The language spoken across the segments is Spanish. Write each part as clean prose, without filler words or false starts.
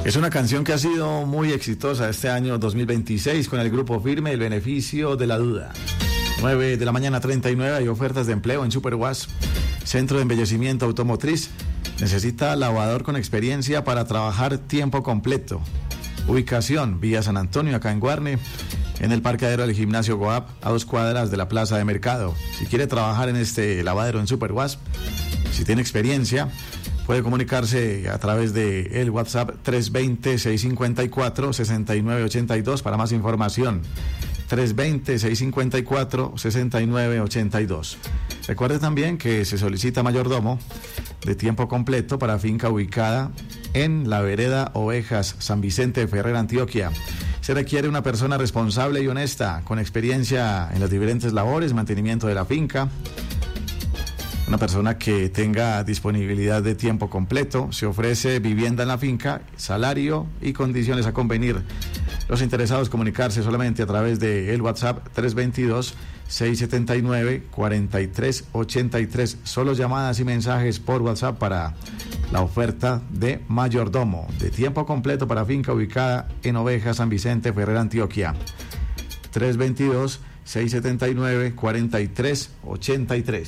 Es una canción que ha sido muy exitosa este año 2026 con el grupo Firme, El beneficio de la duda. 9 de la mañana 39, hay ofertas de empleo en Super Wasp. Centro de embellecimiento automotriz. Necesita lavador con experiencia para trabajar tiempo completo. Ubicación, Villa San Antonio, acá en Guarne, en el parqueadero del gimnasio Goap, a 2 cuadras de la plaza de mercado. Si quiere trabajar en este lavadero en Super Wasp, si tiene experiencia, puede comunicarse a través de el WhatsApp 320-654-6982 para más información. 320-654-6982. Recuerde también que se solicita mayordomo de tiempo completo para finca ubicada en la vereda Ovejas, San Vicente de Ferrer, Antioquia. Se requiere una persona responsable y honesta, con experiencia en las diferentes labores, mantenimiento de la finca. Una persona que tenga disponibilidad de tiempo completo. Se ofrece vivienda en la finca, salario y condiciones a convenir. Los interesados comunicarse solamente a través de el WhatsApp 322-679-4383. Solo llamadas y mensajes por WhatsApp para la oferta de mayordomo de tiempo completo para finca ubicada en Ovejas, San Vicente, Ferrer, Antioquia. 322-679-4383.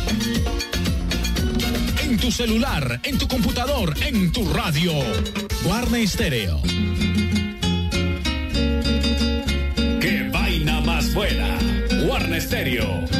En tu celular, en tu computador, en tu radio. Guarne Estéreo. ¡Qué vaina más buena! Guarne Estéreo.